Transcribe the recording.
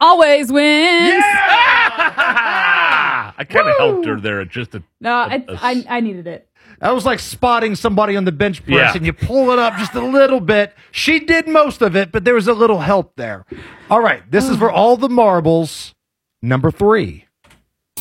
always wins. Yeah! I kind of helped her there. I needed it. That was like spotting somebody on the bench press, Yeah. and you pull it up just a little bit. She did most of it, but there was a little help there. All right, this is for all the marbles. Number 3.